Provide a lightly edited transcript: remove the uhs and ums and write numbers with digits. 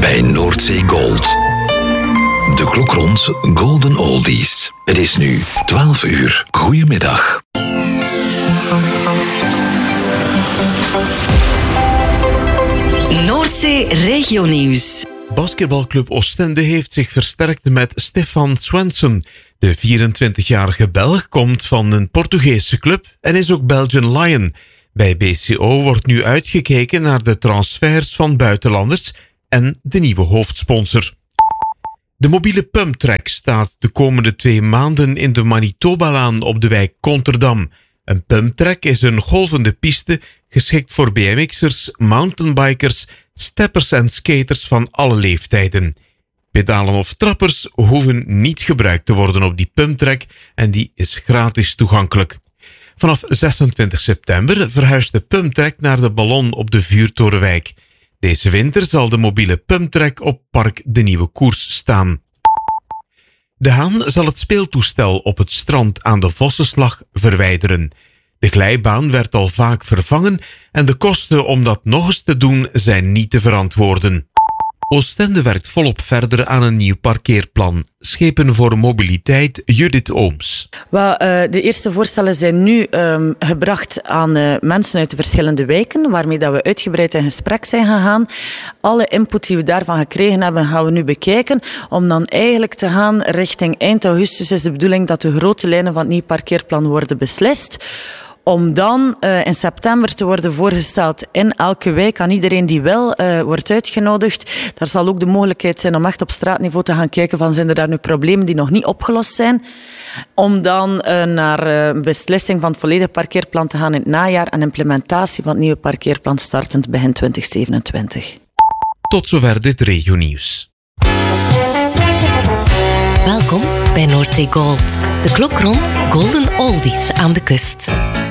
bij Noordzee Gold. De klok rond Golden Oldies. Het is nu 12 uur. Goedemiddag. Noordzee Regionieuws. Basketbalclub Oostende heeft zich versterkt met Stefan Swenson. De 24-jarige Belg komt van een Portugese club en is ook Belgian Lion. Bij BCO wordt nu uitgekeken naar de transfers van buitenlanders en de nieuwe hoofdsponsor. De mobiele pumptrack staat de komende 2 maanden in de Manitobalaan op de wijk Konterdam. Een pumptrack is een golvende piste geschikt voor BMX'ers, mountainbikers, steppers en skaters van alle leeftijden. Pedalen of trappers hoeven niet gebruikt te worden op die pumptrack en die is gratis toegankelijk. Vanaf 26 september verhuist de pumptrack naar de Ballon op de Vuurtorenwijk. Deze winter zal de mobiele pumptrack op Park de Nieuwe Koers staan. De Haan zal het speeltoestel op het strand aan de Vossenslag verwijderen. De glijbaan werd al vaak vervangen en de kosten om dat nog eens te doen zijn niet te verantwoorden. Oostende werkt volop verder aan een nieuw parkeerplan. Schepen voor mobiliteit, Judith Ooms. De eerste voorstellen zijn nu gebracht aan mensen uit de verschillende wijken, waarmee dat we uitgebreid in gesprek zijn gegaan. Alle input die we daarvan gekregen hebben, gaan we nu bekijken, om dan eigenlijk te gaan richting eind augustus is de bedoeling dat de grote lijnen van het nieuw parkeerplan worden beslist. Om dan in september te worden voorgesteld in elke wijk aan iedereen die wil, wordt uitgenodigd. Daar zal ook de mogelijkheid zijn om echt op straatniveau te gaan kijken van zijn er daar nu problemen die nog niet opgelost zijn. Om dan naar beslissing van het volledige parkeerplan te gaan in het najaar en implementatie van het nieuwe parkeerplan startend begin 2027. Tot zover dit regionieuws. Welkom bij Noordzee Gold. De klok rond Golden Oldies aan de kust.